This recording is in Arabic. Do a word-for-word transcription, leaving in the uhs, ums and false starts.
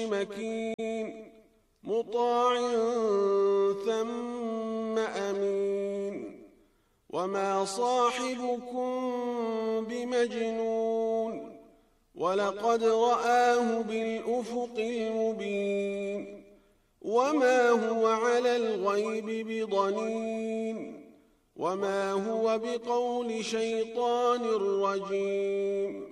مكين مطاع ثم أمين وما صاحبكم بمجنون ولقد رآه بالأفق المبين وما هو على الغيب بضنين وما هو بقول شيطان رجيم